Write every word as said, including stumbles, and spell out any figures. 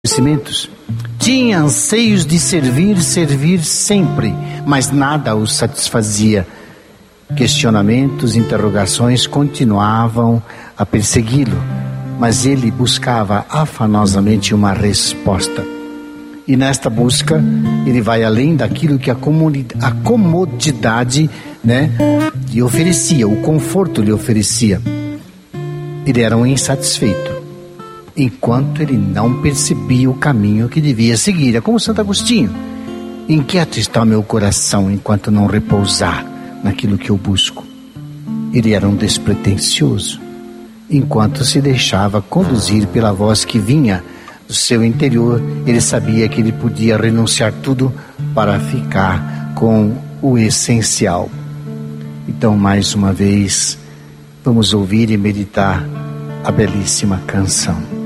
conhecimentos. Tinha anseios de servir, servir sempre, mas nada o satisfazia. Questionamentos, interrogações continuavam a persegui-lo, mas ele buscava afanosamente uma resposta. E nesta busca, ele vai além daquilo que a comodidade, né, lhe oferecia, o conforto lhe oferecia. Ele era um insatisfeito, enquanto ele não percebia o caminho que devia seguir. É como Santo Agostinho: inquieto está o meu coração enquanto não repousar naquilo que eu busco. Ele era um despretensioso, enquanto se deixava conduzir pela voz que vinha do seu interior. Ele sabia que ele podia renunciar tudo para ficar com o essencial. Então, mais uma vez, vamos ouvir e meditar a belíssima canção.